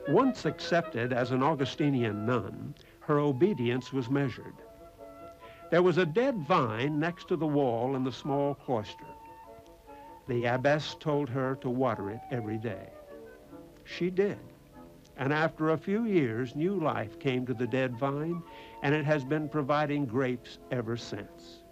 Once accepted as an Augustinian nun, her obedience was measured. There was a dead vine next to the wall in the small cloister. The abbess told her to water it every day. She did. And after a few years, new life came to the dead vine, and it has been providing grapes ever since.